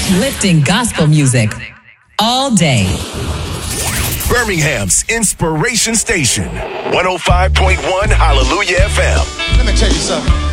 Uplifting gospel music all day. Birmingham's Inspiration Station, 105.1 Hallelujah FM. Let me tell you something.